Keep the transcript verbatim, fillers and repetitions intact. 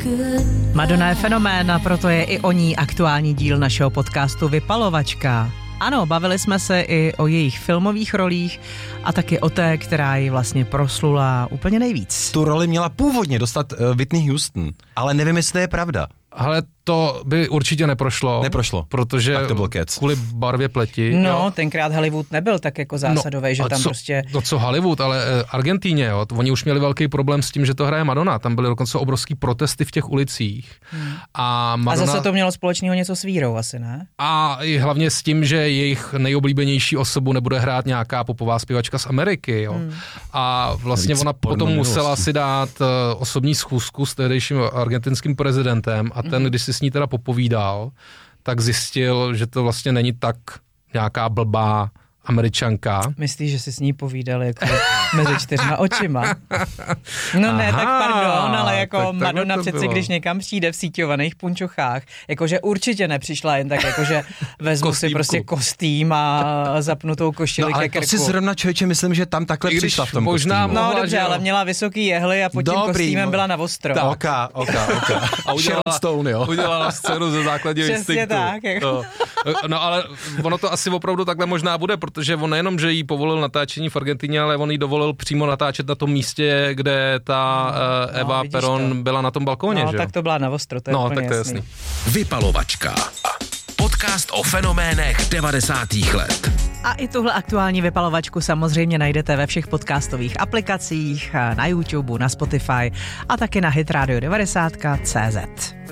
Madonna je fenomén a proto je i o ní aktuální díl našeho podcastu Vypalovačka. Ano, bavili jsme se i o jejich filmových rolích a taky o té, která ji vlastně proslula úplně nejvíc. Tu roli měla původně dostat uh, Whitney Houston, ale nevím, jestli to je pravda. Ale to by určitě neprošlo. Neprošlo. Protože tak to byl kec. Kvůli barvě pleti. No, jo. tenkrát Hollywood nebyl tak jako zásadový, no, že tam co, prostě... No co Hollywood, ale eh, Argentíně, jo. Oni už měli velký problém s tím, že to hraje Madonna. Tam byly dokonce obrovský protesty v těch ulicích. Hmm. A, Madonna... a zase to mělo společného něco s vírou asi, ne? A i hlavně s tím, že jejich nejoblíbenější osobu nebude hrát nějaká popová zpěvačka z Ameriky, jo. Hmm. A vlastně ona potom musela si dát uh, osobní schůzku s tehdejším argentinským prezidentem a ten, hmm. když si s ní teda popovídal, tak zjistil, že to vlastně není tak nějaká blbá Američanka. Myslíš, že si s ní povídal jako mezi čtyřma očima? No aha, ne, tak pardon, ale jako Madonna přeci, bylo. Když někam přijde v síťovaných punčochách, jakože určitě nepřišla jen tak, jakože vezmu Kostýmku. si prostě kostým a zapnutou košili no, ke krku. ale to si zrovna člověče myslím, že tam takhle přišla v tom možná kostýmu. No dobře, ale měla vysoký jehly a pod tím Dobrý, kostýmem byla na ostro. Oka, oka, oka. A udělala, Stone, jo. udělala scénu ze základního instinktu. tak. Jako. No. no ale ono to asi opravdu takhle možná bude, protože on nejenom, že jí povolil natáčení v Argentině, ale on jí dovolil přímo natáčet na tom místě, kde ta uh, Eva no, Perón to. byla na tom balkóně, no, že? tak to byla na ostro, to je No, úplně tak to je jasný. jasný. Vypalovačka. Podcast o fenoménech devadesátých let. A i tuhle aktuální vypalovačku samozřejmě najdete ve všech podcastových aplikacích, na YouTube, na Spotify a taky na hitradio devadesát tečka cé zet.